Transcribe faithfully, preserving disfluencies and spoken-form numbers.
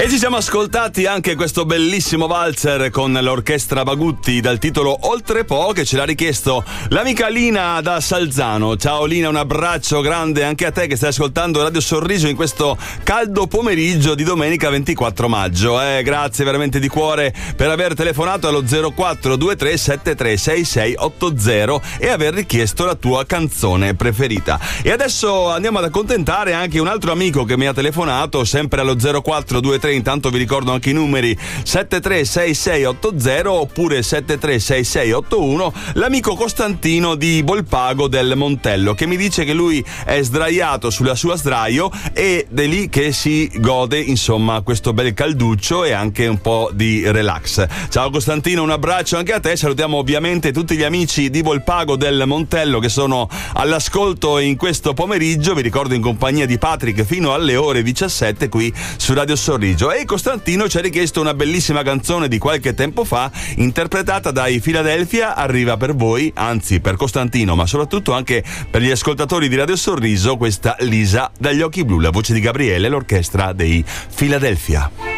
E ci siamo ascoltati anche questo bellissimo valzer con l'orchestra Bagutti dal titolo Oltre Po, che ce l'ha richiesto l'amica Lina da Salzano. Ciao Lina, un abbraccio grande anche a te che stai ascoltando Radio Sorriso in questo caldo pomeriggio di domenica ventiquattro maggio. Eh, grazie veramente di cuore per aver telefonato allo zero quattro due tre sette tre sei sei otto zero e aver richiesto la tua canzone preferita. E adesso andiamo ad accontentare anche un altro amico che mi ha telefonato, sempre allo zero quattro due tre. Intanto vi ricordo anche i numeri sette tre sei sei otto zero oppure sette tre sei sei otto uno, l'amico Costantino di Volpago del Montello, che mi dice che lui è sdraiato sulla sua sdraio ed è lì che si gode insomma questo bel calduccio e anche un po' di relax. Ciao Costantino, un abbraccio anche a te. Salutiamo ovviamente tutti gli amici di Volpago del Montello che sono all'ascolto in questo pomeriggio, vi ricordo in compagnia di Patrick fino alle ore diciassette qui su Radio Sorriso. E Costantino ci ha richiesto una bellissima canzone di qualche tempo fa interpretata dai Philadelphia. Arriva per voi, anzi per Costantino, ma soprattutto anche per gli ascoltatori di Radio Sorriso, questa Lisa dagli occhi blu, la voce di Gabriele, l'orchestra dei Philadelphia.